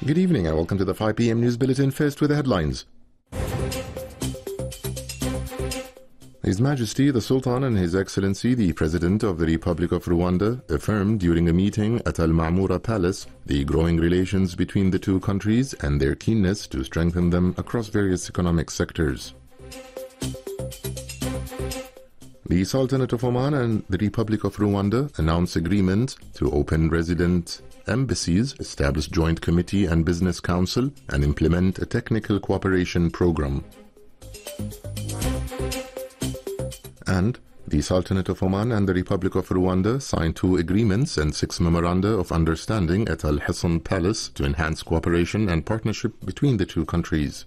Good evening and welcome to the 5 p.m. News Bulletin. First with the headlines. His Majesty the Sultan and His Excellency the President of the Republic of Rwanda affirmed during a meeting at Al Ma'mura Palace the growing relations between the two countries and their keenness to strengthen them across various economic sectors. The Sultanate of Oman and the Republic of Rwanda announced agreement to open resident embassies, establish joint committee and business council, and implement a technical cooperation program. And the Sultanate of Oman and the Republic of Rwanda signed 2 agreements and 6 memoranda of understanding at Al Hisn Palace to enhance cooperation and partnership between the two countries.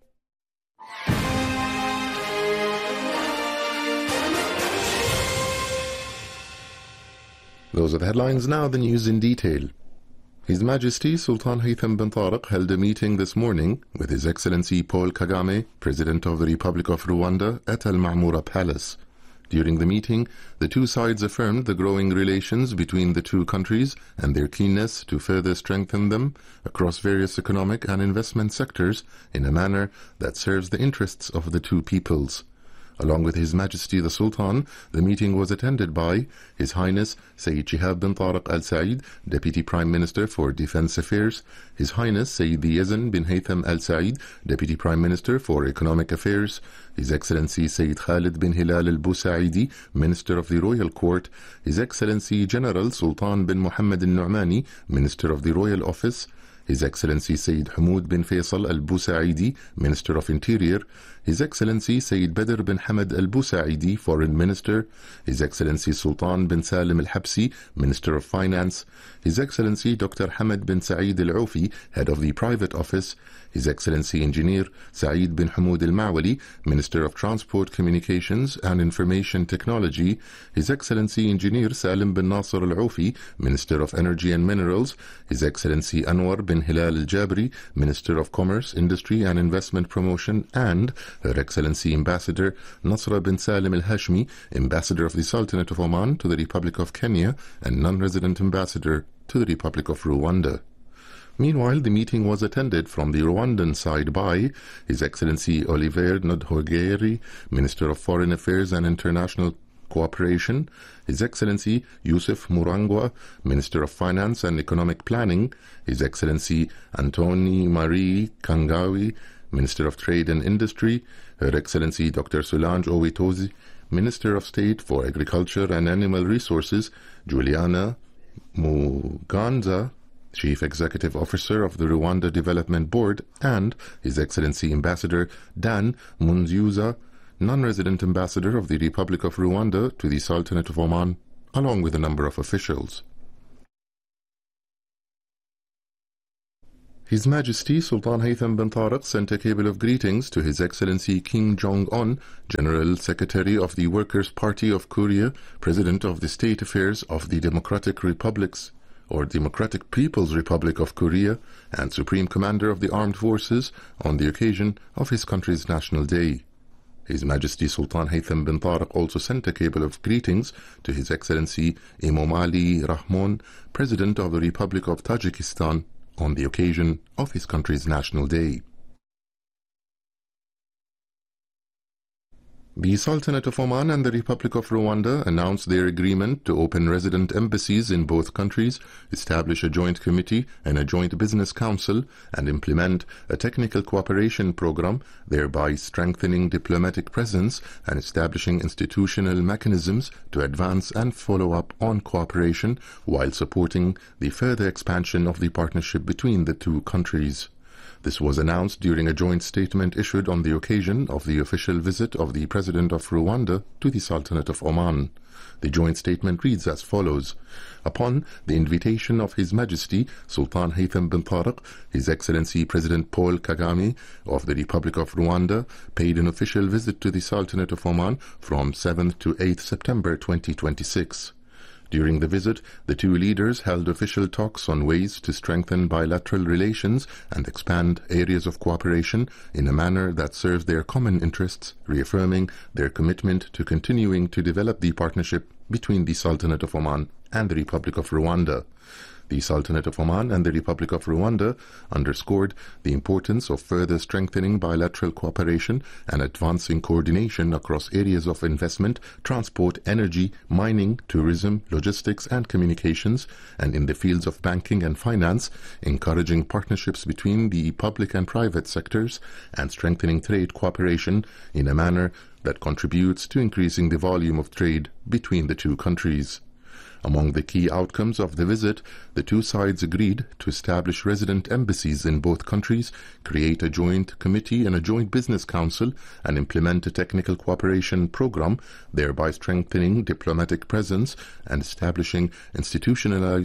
Those are the headlines. Now the news in detail. His Majesty Sultan Haytham bin Tariq held a meeting this morning with His Excellency Paul Kagame, President of the Republic of Rwanda, at Al Ma'mura Palace. During the meeting, the two sides affirmed the growing relations between the two countries and their keenness to further strengthen them across various economic and investment sectors in a manner that serves the interests of the two peoples. Along with His Majesty the Sultan, the meeting was attended by His Highness Sayyid Shihab bin Tariq Al Said, Deputy Prime Minister for Defense Affairs, His Highness Sayyid Yazan bin Haytham Al Said, Deputy Prime Minister for Economic Affairs, His Excellency Sayyid Khalid bin Hilal Al Busaidi, Minister of the Royal Court, His Excellency General Sultan bin Muhammad Al Nu'mani, Minister of the Royal Office, His Excellency Sayyid Hamoud bin Faisal Al Busaidi, Minister of Interior, His Excellency Sayyid Badr bin Hamad Al Busaidi, Foreign Minister, His Excellency Sultan bin Salim Al Habsi, Minister of Finance, His Excellency Dr. Hamad bin Saeed Al Aufi, Head of the Private Office, His Excellency Engineer Saeed bin Hamoud Al Mawali, Minister of Transport, Communications and Information Technology, His Excellency Engineer Salim bin Nasser Al Aufi, Minister of Energy and Minerals, His Excellency Anwar bin Hilal Al Jabri, Minister of Commerce, Industry and Investment Promotion, and Her Excellency Ambassador Nasra bin Salim Al Hashmi, Ambassador of the Sultanate of Oman to the Republic of Kenya and non-resident Ambassador to the Republic of Rwanda. Meanwhile, the meeting was attended from the Rwandan side by His Excellency Olivier Nduhungirehe, Minister of Foreign Affairs and International Cooperation, His Excellency Yusuf Murangwa, Minister of Finance and Economic Planning, His Excellency Antoni Marie Kangawi, Minister of Trade and Industry, Her Excellency Dr. Solange Owitozi, Minister of State for Agriculture and Animal Resources, Juliana Muganza, Chief Executive Officer of the Rwanda Development Board, and His Excellency Ambassador Dan Munziuza, non-resident ambassador of the Republic of Rwanda to the Sultanate of Oman, along with a number of officials. His Majesty Sultan Haytham bin Tariq sent a cable of greetings to His Excellency Kim Jong-un, General Secretary of the Workers' Party of Korea, President of the State Affairs of the Democratic People's Republic of Korea, and Supreme Commander of the Armed Forces on the occasion of his country's National Day. His Majesty Sultan Haytham bin Tariq also sent a cable of greetings to His Excellency Emomali Rahmon, President of the Republic of Tajikistan, on the occasion of his country's National Day. The Sultanate of Oman and the Republic of Rwanda announced their agreement to open resident embassies in both countries, establish a joint committee and a joint business council, and implement a technical cooperation program, thereby strengthening diplomatic presence and establishing institutional mechanisms to advance and follow up on cooperation while supporting the further expansion of the partnership between the two countries. This was announced during a joint statement issued on the occasion of the official visit of the President of Rwanda to the Sultanate of Oman. The joint statement reads as follows. Upon the invitation of His Majesty Sultan Haytham bin Tariq, His Excellency President Paul Kagame of the Republic of Rwanda paid an official visit to the Sultanate of Oman from 7th to 8th September 2026. During the visit, the two leaders held official talks on ways to strengthen bilateral relations and expand areas of cooperation in a manner that serves their common interests, reaffirming their commitment to continuing to develop the partnership between the Sultanate of Oman and the Republic of Rwanda. The Sultanate of Oman and the Republic of Rwanda underscored the importance of further strengthening bilateral cooperation and advancing coordination across areas of investment, transport, energy, mining, tourism, logistics and communications, and in the fields of banking and finance, encouraging partnerships between the public and private sectors, and strengthening trade cooperation in a manner that contributes to increasing the volume of trade between the two countries. Among the key outcomes of the visit, the two sides agreed to establish resident embassies in both countries, create a joint committee and a joint business council, and implement a technical cooperation program, thereby strengthening diplomatic presence and establishing institutional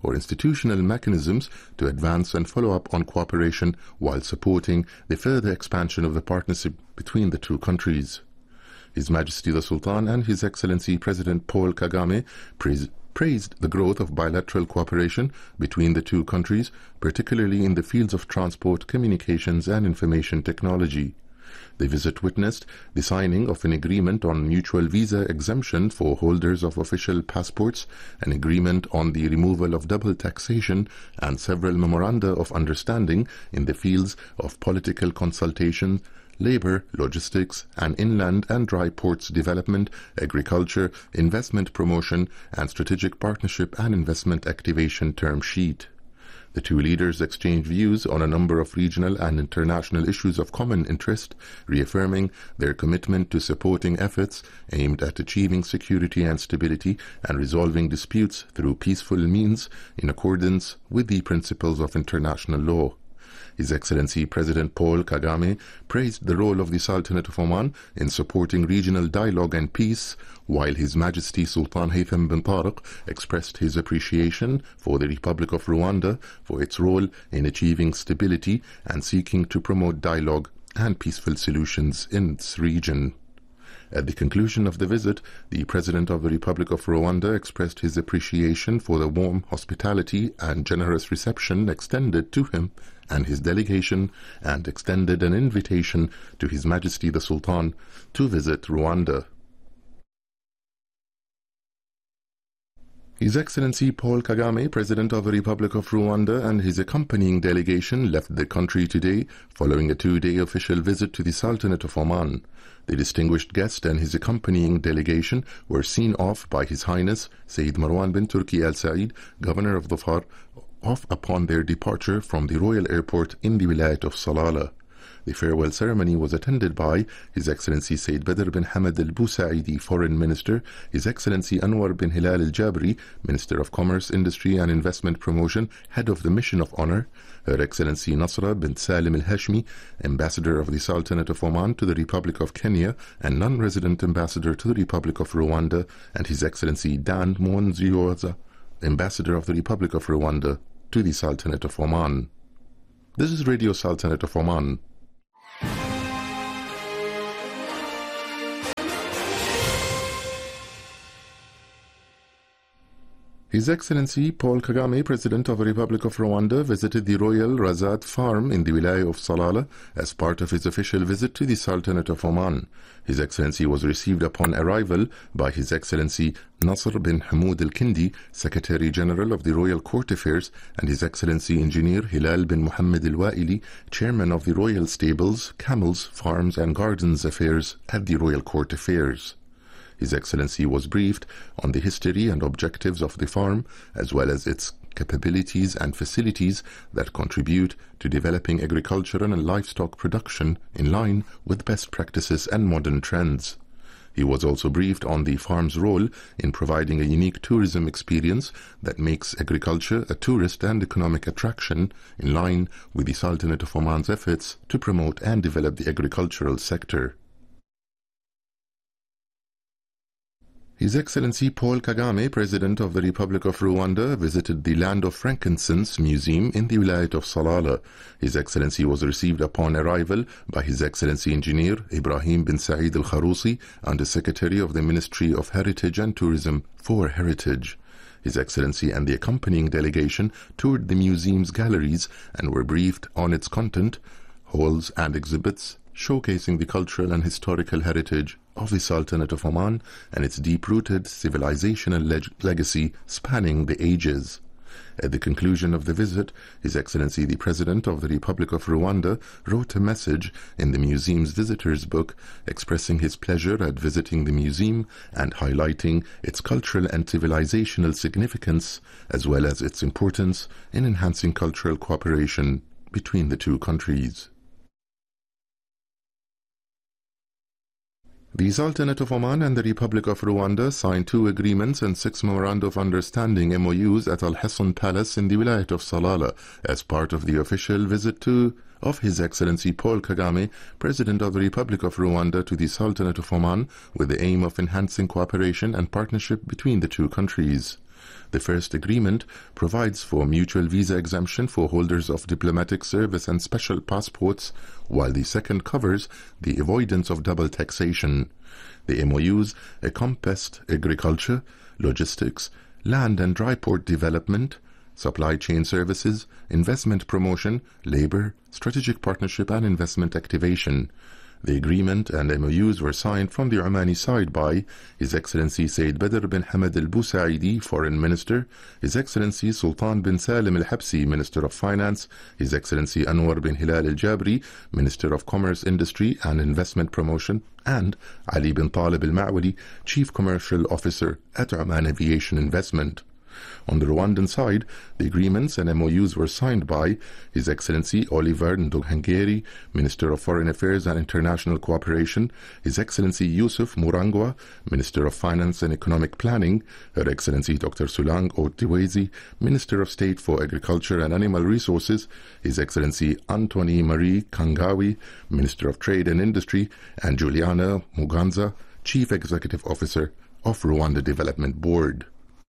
mechanisms to advance and follow up on cooperation while supporting the further expansion of the partnership between the two countries. His Majesty the Sultan and His Excellency President Paul Kagame praised the growth of bilateral cooperation between the two countries, particularly in the fields of transport, communications and information technology. The visit witnessed the signing of an agreement on mutual visa exemption for holders of official passports, an agreement on the removal of double taxation, and several memoranda of understanding in the fields of political consultation, labor, logistics, and inland and dry ports development, agriculture, investment promotion, and strategic partnership and investment activation term sheet. The two leaders exchanged views on a number of regional and international issues of common interest, reaffirming their commitment to supporting efforts aimed at achieving security and stability and resolving disputes through peaceful means in accordance with the principles of international law. His Excellency President Paul Kagame praised the role of the Sultanate of Oman in supporting regional dialogue and peace, while His Majesty Sultan Haytham bin Tariq expressed his appreciation for the Republic of Rwanda for its role in achieving stability and seeking to promote dialogue and peaceful solutions in its region. At the conclusion of the visit, the President of the Republic of Rwanda expressed his appreciation for the warm hospitality and generous reception extended to him and his delegation, and extended an invitation to His Majesty the Sultan to visit Rwanda. His Excellency Paul Kagame, President of the Republic of Rwanda, and his accompanying delegation left the country today following a two-day official visit to the Sultanate of Oman. The distinguished guest and his accompanying delegation were seen off by His Highness Sayyid Marwan bin Turki Al Said, Governor of Dhofar, off upon their departure from the Royal Airport in the Wilayat of Salalah. The farewell ceremony was attended by His Excellency Sayyid Badr bin Hamad Al Busaidi, Foreign Minister, His Excellency Anwar bin Hilal Al Jabri, Minister of Commerce, Industry and Investment Promotion, Head of the Mission of Honor, Her Excellency Nasra bin Salim Al Hashmi, Ambassador of the Sultanate of Oman to the Republic of Kenya and non-resident Ambassador to the Republic of Rwanda, and His Excellency Dan Mwonzioza, Ambassador of the Republic of Rwanda to the Sultanate of Oman. This is Radio Sultanate of Oman. His Excellency Paul Kagame, President of the Republic of Rwanda, visited the Royal Razat Farm in the Wilayah of Salalah as part of his official visit to the Sultanate of Oman. His Excellency was received upon arrival by His Excellency Nasr bin Hamoud Al-Kindi, Secretary General of the Royal Court Affairs, and His Excellency Engineer Hilal bin Muhammad Al-Wa'ili, Chairman of the Royal Stables, Camels, Farms and Gardens Affairs at the Royal Court Affairs. His Excellency was briefed on the history and objectives of the farm, as well as its capabilities and facilities that contribute to developing agricultural and livestock production in line with best practices and modern trends. He was also briefed on the farm's role in providing a unique tourism experience that makes agriculture a tourist and economic attraction in line with the Sultanate of Oman's efforts to promote and develop the agricultural sector. His Excellency Paul Kagame, President of the Republic of Rwanda, visited the Land of Frankincense Museum in the Wilayat of Salalah. His Excellency was received upon arrival by His Excellency Engineer Ibrahim bin Said Al-Kharousi, Under Secretary of the Ministry of Heritage and Tourism for Heritage. His Excellency and the accompanying delegation toured the museum's galleries and were briefed on its content, halls and exhibits, showcasing the cultural and historical heritage of the Sultanate of Oman and its deep-rooted civilizational legacy spanning the ages. At the conclusion of the visit, His Excellency the President of the Republic of Rwanda wrote a message in the museum's visitors book expressing his pleasure at visiting the museum and highlighting its cultural and civilizational significance, as well as its importance in enhancing cultural cooperation between the two countries. The Sultanate of Oman and the Republic of Rwanda signed 2 agreements and 6 Memoranda of Understanding MOUs at Al Hisn Palace in the Wilayat of Salalah as part of the official visit of His Excellency Paul Kagame, President of the Republic of Rwanda, to the Sultanate of Oman with the aim of enhancing cooperation and partnership between the two countries. The first agreement provides for mutual visa exemption for holders of diplomatic service and special passports, while the second covers the avoidance of double taxation. The MOUs encompassed agriculture, logistics, land and dry port development, supply chain services, investment promotion, labor, strategic partnership and investment activation. The agreement and MOUs were signed from the Omani side by His Excellency Sayyid Badr bin Hamad Al Busaidi, Foreign Minister, His Excellency Sultan bin Salim Al Habsi, Minister of Finance, His Excellency Anwar bin Hilal Al Jabri, Minister of Commerce, Industry and Investment Promotion, and Ali bin Talib Al Ma'wali, Chief Commercial Officer at Oman Aviation Investment. On the Rwandan side, the agreements and MOUs were signed by His Excellency Oliver Nduhangeri, Minister of Foreign Affairs and International Cooperation, His Excellency Yusuf Murangwa, Minister of Finance and Economic Planning, Her Excellency Dr. Sulang Otiwezi, Minister of State for Agriculture and Animal Resources, His Excellency Anthony Marie Kangawi, Minister of Trade and Industry, and Juliana Muganza, Chief Executive Officer of Rwanda Development Board.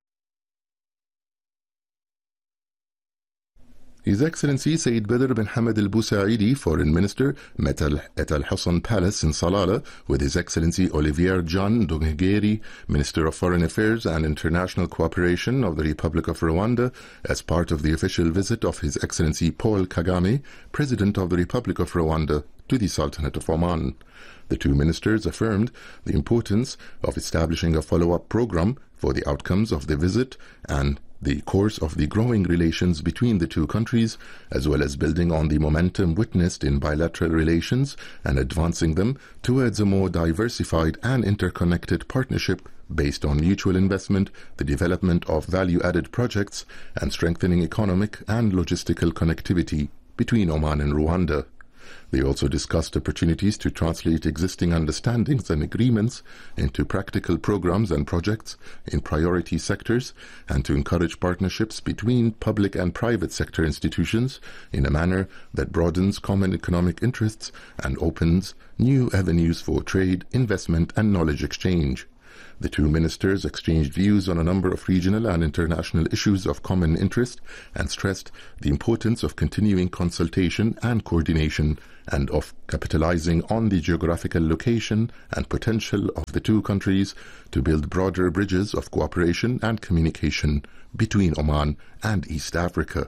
His Excellency Sayyid Badr bin Hamad Al Busaidi, Foreign Minister, met at Al Hisn Palace in Salalah with His Excellency Olivier John Nduhangeri, Minister of Foreign Affairs and International Cooperation of the Republic of Rwanda, as part of the official visit of His Excellency Paul Kagame, President of the Republic of Rwanda, to the Sultanate of Oman. The two ministers affirmed the importance of establishing a follow-up program for the outcomes of the visit and the course of the growing relations between the two countries, as well as building on the momentum witnessed in bilateral relations and advancing them towards a more diversified and interconnected partnership based on mutual investment, the development of value-added projects, and strengthening economic and logistical connectivity between Oman and Rwanda. They also discussed opportunities to translate existing understandings and agreements into practical programs and projects in priority sectors and to encourage partnerships between public and private sector institutions in a manner that broadens common economic interests and opens new avenues for trade, investment and knowledge exchange. The two ministers exchanged views on a number of regional and international issues of common interest and stressed the importance of continuing consultation and coordination and of capitalizing on the geographical location and potential of the two countries to build broader bridges of cooperation and communication between Oman and East Africa.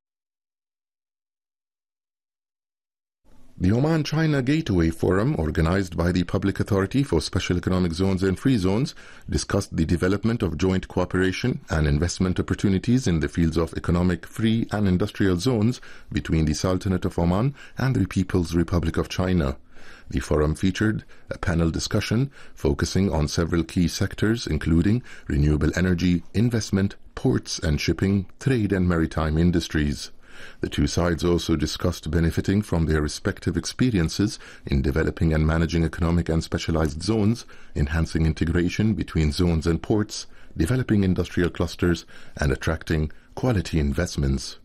The Oman-China Gateway Forum, organized by the Public Authority for Special Economic Zones and Free Zones, discussed the development of joint cooperation and investment opportunities in the fields of economic, free and industrial zones between the Sultanate of Oman and the People's Republic of China. The forum featured a panel discussion focusing on several key sectors including renewable energy, investment, ports and shipping, trade and maritime industries. The two sides also discussed benefiting from their respective experiences in developing and managing economic and specialized zones, enhancing integration between zones and ports, developing industrial clusters, and attracting quality investments.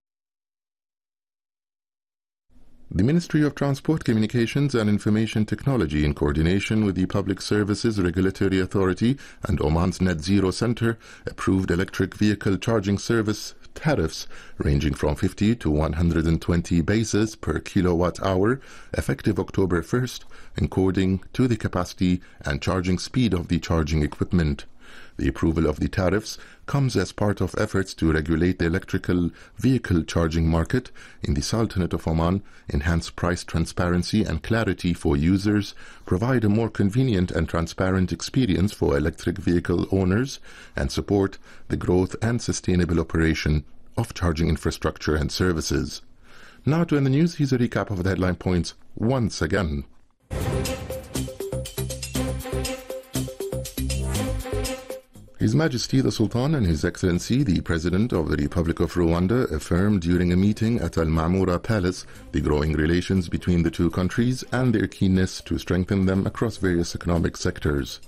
The Ministry of Transport, Communications and Information Technology, in coordination with the Public Services Regulatory Authority and Oman's Net Zero Center, approved electric vehicle charging service tariffs ranging from 50 to 120 basis per kilowatt-hour, effective October 1st, according to the capacity and charging speed of the charging equipment. The approval of the tariffs comes as part of efforts to regulate the electrical vehicle charging market in the Sultanate of Oman, enhance price transparency and clarity for users, provide a more convenient and transparent experience for electric vehicle owners, and support the growth and sustainable operation of charging infrastructure and services. Now to end the news, here's a recap of the headline points once again. His Majesty the Sultan and His Excellency the President of the Republic of Rwanda affirmed during a meeting at Al Ma'mura Palace the growing relations between the two countries and their keenness to strengthen them across various economic sectors.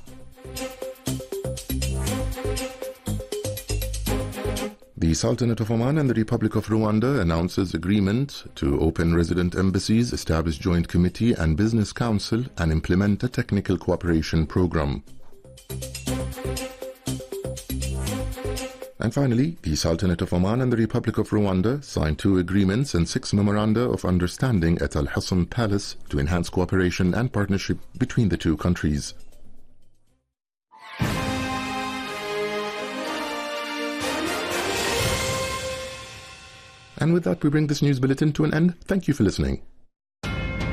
The Sultanate of Oman and the Republic of Rwanda announces agreement to open resident embassies, establish joint committee and business council, and implement a technical cooperation program. And finally, the Sultanate of Oman and the Republic of Rwanda signed 2 agreements and 6 memoranda of understanding at Al Hassan Palace to enhance cooperation and partnership between the two countries. And with that, we bring this news bulletin to an end. Thank you for listening.